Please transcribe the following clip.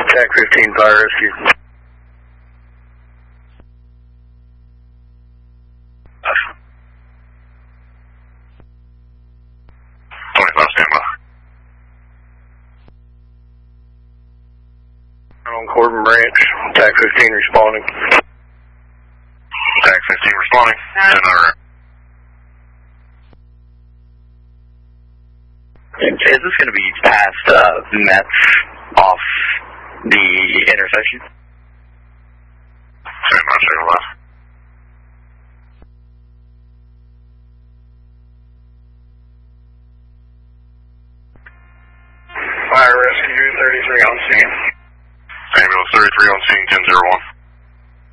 TAC 15 fire rescue. On Corbin Branch, TAC 15 responding. TAC 15 responding. 10 hour. Is this going to be past Mets off the intersection? Stand by, second left. Fire rescue 33 on scene. Ambulance 33 on scene, 10-01.